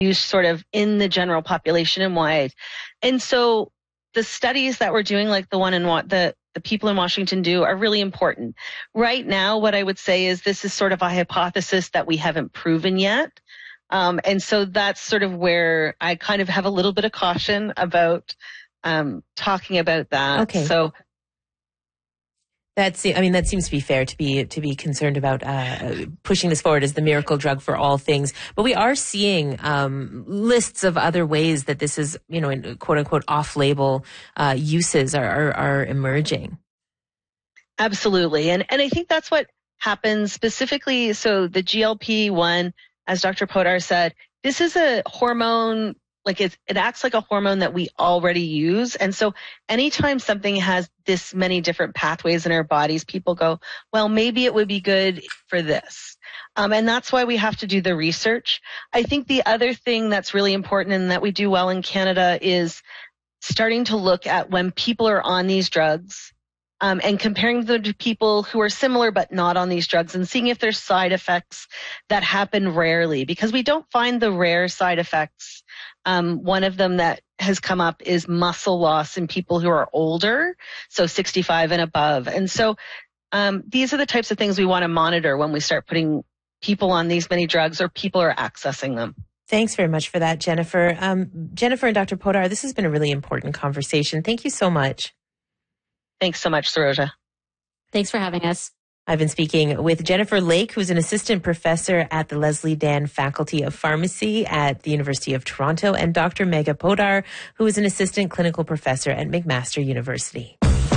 use sort of in the general population and wide. And so the studies that we're doing, like the one in the people in Washington do, are really important. Right now, what I would say is this is sort of a hypothesis that we haven't proven yet. And so that's sort of where I kind of have a little bit of caution about talking about that. Okay. So that seems to be fair to be concerned about pushing this forward as the miracle drug for all things. But we are seeing lists of other ways that this is, in quote unquote off-label uses are emerging. Absolutely, and I think that's what happens specifically. So the GLP-1, as Dr. Podar said, this is a hormone. Like it acts like a hormone that we already use. And so anytime something has this many different pathways in our bodies, people go, well, maybe it would be good for this. And that's why we have to do the research. I think the other thing that's really important and that we do well in Canada is starting to look at when people are on these drugs, and comparing them to people who are similar but not on these drugs and seeing if there's side effects that happen rarely, because we don't find the rare side effects. One of them that has come up is muscle loss in people who are older, so 65 and above. And so these are the types of things we want to monitor when we start putting people on these many drugs or people are accessing them. Thanks very much for that, Jennifer. Jennifer and Dr. Podar, this has been a really important conversation. Thank you so much. Thanks so much, Saroja. Thanks for having us. I've been speaking with Jennifer Lake, who's an assistant professor at the Leslie Dan Faculty of Pharmacy at the University of Toronto, and Dr. Megha Podar, who is an assistant clinical professor at McMaster University.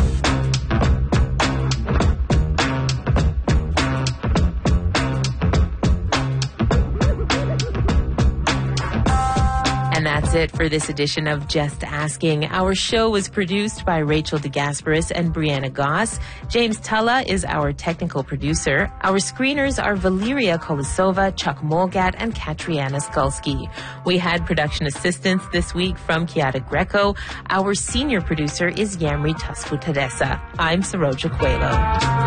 That's it for this edition of Just Asking. Our show was produced by Rachel DeGasperis and Brianna Goss. James Tulla is our technical producer. Our screeners are Valeria Kolosova, Chuck Molgat, and Katriana Skulski. We had production assistance this week from Kiata Greco. Our senior producer is Yamri Tasku Tadessa. I'm Saroja Coelho.